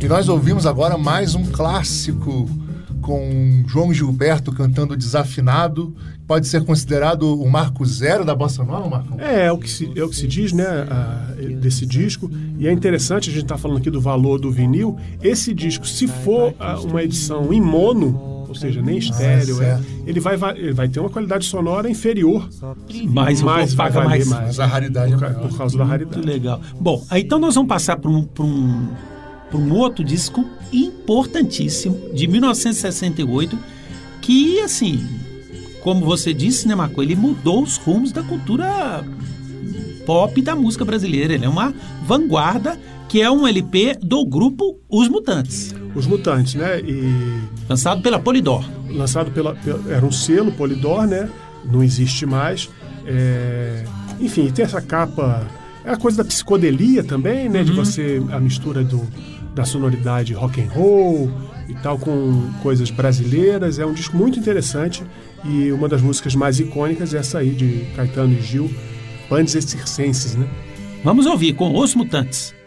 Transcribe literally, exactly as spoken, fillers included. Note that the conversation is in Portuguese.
nós ouvimos agora mais um clássico com João Gilberto cantando Desafinado. Pode ser considerado o marco zero da Bossa Nova, Marcão? É, é o que se, é o que se diz, né, a, desse disco. E é interessante, a gente está falando aqui do valor do vinil. Esse disco, se for a, uma edição em mono, ou seja, nem estéreo, ah, é, ele, vai, vai, ele vai ter uma qualidade sonora inferior. Mas mais vai valer mais. mais. Mas a raridade por, é maior. Por causa da raridade. Muito legal. Bom, então nós vamos passar para um, para um, para um outro disco importantíssimo, de mil novecentos e sessenta e oito, que, assim, como você disse, né, Marco, ele mudou os rumos da cultura pop da música brasileira. Ele é uma vanguarda, que é um L P do grupo Os Mutantes. Os Mutantes, né? E... lançado pela Polydor. Lançado pela, pela... Era um selo, Polydor, né? Não existe mais. É... Enfim, tem essa capa... É a coisa da psicodelia também, né? Uhum. De você... A mistura do, da sonoridade rock and roll e tal com coisas brasileiras. É um disco muito interessante e uma das músicas mais icônicas é essa aí de Caetano e Gil, Bandes e Circenses, né? Vamos ouvir com Os Mutantes.